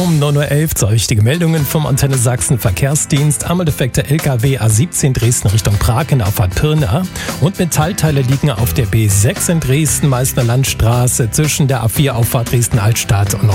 Um 9.11 Uhr zwei wichtige Meldungen vom Antenne Sachsen Verkehrsdienst. Einmal defekter LKW A17 Dresden Richtung Prag in der Auffahrt Pirna. Und Metallteile liegen auf der B6 in Dresden, Meißner Landstraße zwischen der A4 Auffahrt Dresden Altstadt und